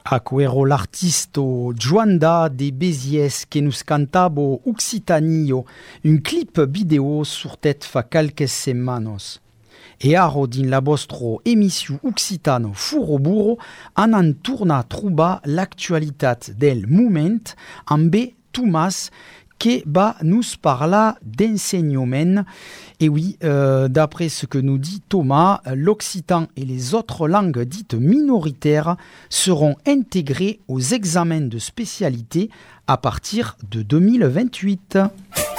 Aquero l'artisto Joanda de Béziès que nous cantabo Occitanio, un clip vidéo sur tête fa quelques semanas. E aro din la vostro emission Occitano Furo Burro an torna a trobar l'actualitat del moment amb Thomas qui va nous parler d'enseignement. Et oui, d'après ce que nous dit Thomas, l'occitan et les autres langues dites minoritaires seront intégrées aux examens de spécialité à partir de 2028.